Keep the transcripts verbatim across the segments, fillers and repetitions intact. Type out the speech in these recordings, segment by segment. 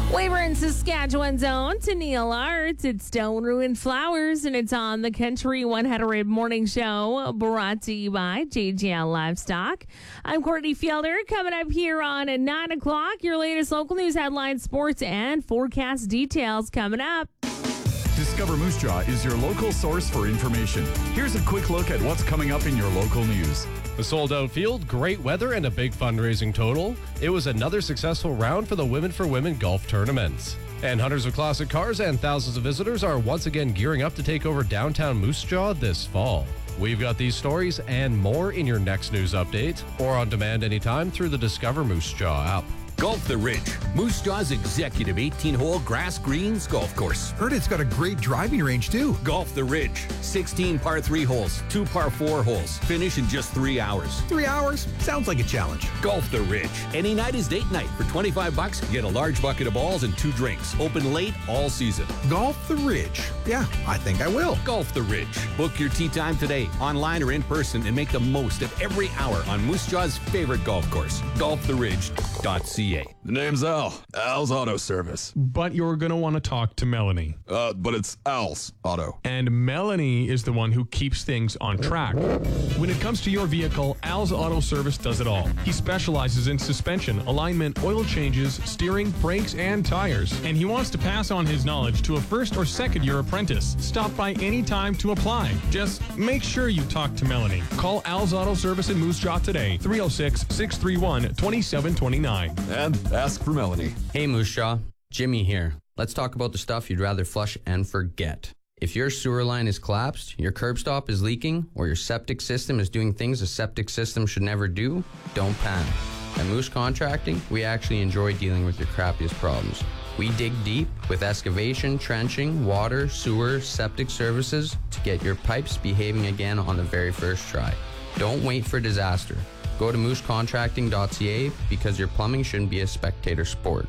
We're in Saskatchewan's own to Neil Arts. It's Stone Ruined Flowers, and it's on the Country one hundred Morning Show, brought to you by J G L Livestock. I'm Courtney Fielder. Coming up here on at nine o'clock, your latest local news headlines, sports, and forecast details coming up. Discover Moose Jaw is your local source for information. Here's a quick look at what's coming up in your local news. A sold-out field, great weather, and a big fundraising total. It was another successful round for the Women for Women golf tournament. And hundreds of classic cars and thousands of visitors are once again gearing up to take over downtown Moose Jaw this fall. We've got these stories and more in your next news update, or on demand anytime through the Discover Moose Jaw app. Golf the Ridge, Moose Jaw's executive eighteen-hole grass greens golf course. Heard it's got a great driving range, too. Golf the Ridge, sixteen par three holes, two par four holes. Finish in just three hours. Three hours? Sounds like a challenge. Golf the Ridge. Any night is date night. For twenty-five bucks, get a large bucket of balls and two drinks. Open late all season. Golf the Ridge. Yeah, I think I will. Golf the Ridge. Book your tee time today, online or in person, and make the most of every hour on Moose Jaw's favorite golf course, golf the ridge dot c a. The name's Al. Al's Auto Service. But you're going to want to talk to Melanie. Uh, but it's Al's Auto. And Melanie is the one who keeps things on track. When it comes to your vehicle, Al's Auto Service does it all. He specializes in suspension, alignment, oil changes, steering, brakes, and tires. And he wants to pass on his knowledge to a first or second year apprentice. Stop by any time to apply. Just make sure you talk to Melanie. Call Al's Auto Service in Moose Jaw today, three oh six, six three one, two seven two nine. And ask for Melanie. Hey Moose Jaw, Jimmy here. Let's talk about the stuff you'd rather flush and forget. If your sewer line is collapsed, your curb stop is leaking, or your septic system is doing things a septic system should never do, don't panic. At Moose Contracting, we actually enjoy dealing with your crappiest problems. We dig deep with excavation, trenching, water, sewer, septic services to get your pipes behaving again on the very first try. Don't wait for disaster. Go to moose contracting dot c a because your plumbing shouldn't be a spectator sport.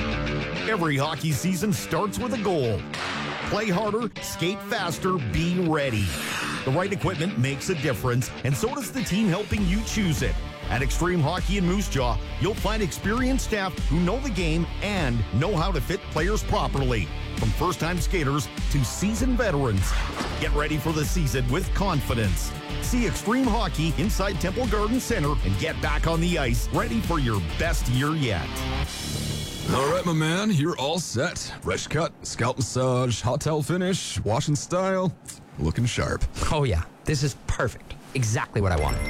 Every hockey season starts with a goal. Play harder, skate faster, be ready. The right equipment makes a difference, and so does the team helping you choose it. At Extreme Hockey in Moose Jaw, you'll find experienced staff who know the game and know how to fit players properly. From first-time skaters to seasoned veterans. Get ready for the season with confidence. See Extreme Hockey inside Temple Garden Center and get back on the ice, ready for your best year yet. All right, my man, you're all set. Fresh cut, scalp massage, hot towel finish, wash and style. Looking sharp. Oh, yeah. This is perfect. Exactly what I wanted.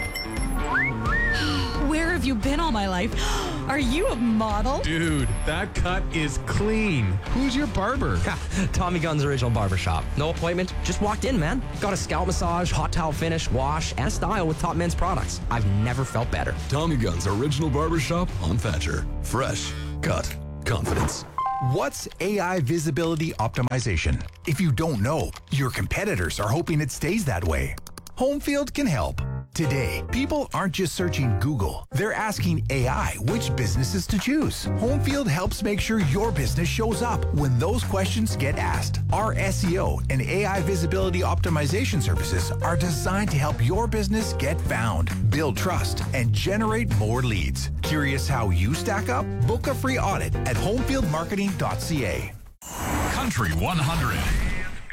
Where have you been all my life? Are you a model? Dude, that cut is clean. Who's your barber? Tommy Gunn's Original Barbershop. No appointment, just walked in, man. Got a scalp massage, hot towel finish, wash, and style with top men's products. I've never felt better. Tommy Gunn's Original Barbershop on Thatcher. Fresh, cut, confidence. What's A I visibility optimization? If you don't know, your competitors are hoping it stays that way. Homefield can help. Today, people aren't just searching Google. They're asking A I which businesses to choose. Homefield helps make sure your business shows up when those questions get asked. Our S E O and A I visibility optimization services are designed to help your business get found, build trust, and generate more leads. Curious how you stack up? Book a free audit at homefield marketing dot c a. Country one hundred.